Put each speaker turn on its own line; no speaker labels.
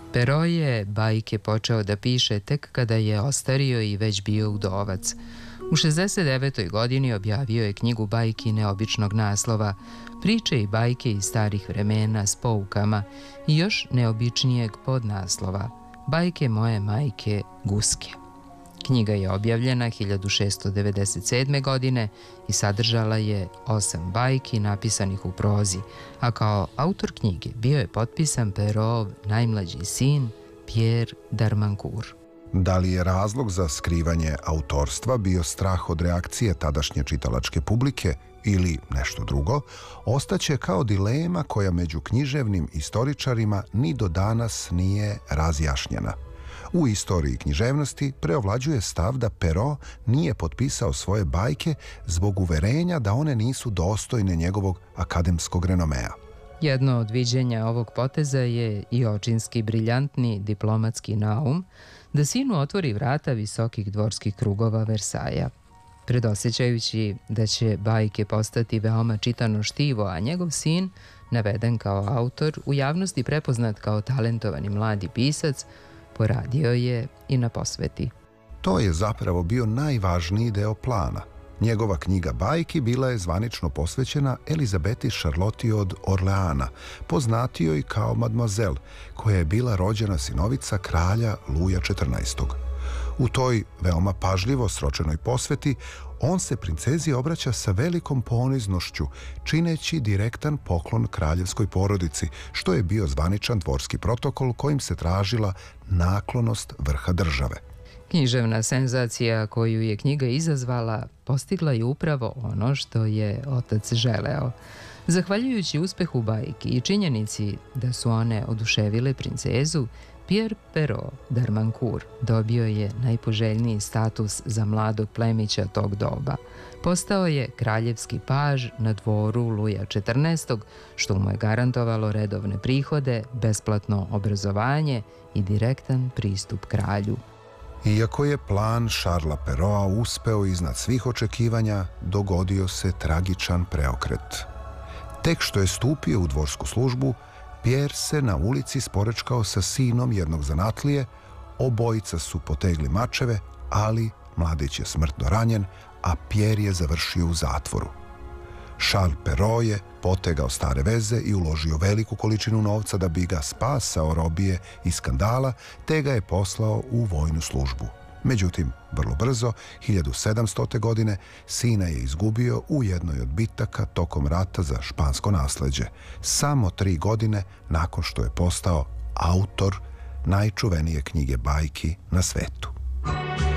Perrault je bajke počeo da piše tek kada je ostario i već bio udovac. U 69. godini objavio je knjigu bajki neobičnog naslova, priče i bajke iz starih vremena s poukama i još neobičnijeg podnaslova, Bajke moje majke Guske. Knjiga je objavljena 1697. godine i sadržala je 8 bajki napisanih u prozi, a kao autor knjige bio je potpisan Perraultov najmlađi sin Pierre d'Harmancourt.
Da li je razlog za skrivanje autorstva bio strah od reakcije tadašnje čitalačke publike ili nešto drugo, ostaće kao dilema koja među književnim istoričarima ni do danas nije razjašnjena. U istoriji književnosti preovlađuje stav da Perrault nije potpisao svoje bajke zbog uverenja da one nisu dostojne njegovog akademskog renomea.
Jedno od viđenja ovog poteza je i očinski briljantni diplomatski naum da sinu otvori vrata visokih dvorskih krugova Versaja. Predosećajući da će bajke postati veoma čitano štivo, a njegov sin, naveden kao autor, u javnosti prepoznat kao talentovani mladi pisac, poradio je i na posveti.
To je zapravo bio najvažniji deo plana. Njegova knjiga bajki bila je zvanično posvećena Elizabeti Charlotti od Orleana, poznatijoj kao Mademoiselle, koja je bila rođena sinovica kralja Luja XIV. U toj veoma pažljivo sročenoj posveti on se princezi obraća sa velikom poniznošću, čineći direktan poklon kraljevskoj porodici, što je bio zvaničan dvorski protokol kojim se tražila naklonost vrha države.
Književna senzacija koju je knjiga izazvala postigla je upravo ono što je otac želeo. Zahvaljujući uspehu bajki i činjenici da su one oduševile princezu, Pierre Perrault d'Harmancourt dobio je najpoželjniji status za mladog plemića tog doba. Postao je kraljevski paž na dvoru Luja XIV, što mu je garantovalo redovne prihode, besplatno obrazovanje i direktan pristup kralju.
Iako je plan Charlesa Perraulta uspeo iznad svih očekivanja, dogodio se tragičan preokret. Tek što je stupio u dvorsku službu, Pierre se na ulici sporečkao sa sinom jednog zanatlije, obojica su potegli mačeve, ali mladić je smrtno ranjen, a Pierre je završio u zatvoru. Charles Perrault je potegao stare veze i uložio veliku količinu novca da bi ga spasao robije i skandala, te ga je poslao u vojnu službu. Međutim, vrlo brzo, 1700. godine, sina je izgubio u jednoj od bitaka tokom rata za špansko nasleđe, samo 3 godine nakon što je postao autor najčuvenije knjige bajki na svetu.